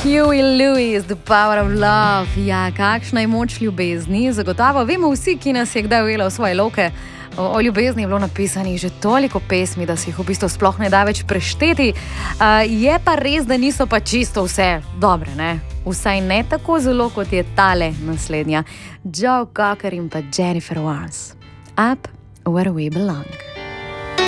Huey Lewis, The Power of Love. Ja, kakšna je moč ljubezni? Zagotovo vemo vsi, ki nas je kdaj ujela v svoje loke. O ljubezni je bilo napisanih že toliko pesmi, da si jih v bistvu sploh ne da več prešteti. Je pa res, da niso pa čisto vse dobre, ne? Vsaj ne tako zelo, kot je tale naslednja. Joe Cocker in pa Jennifer Warnes. Up where we belong.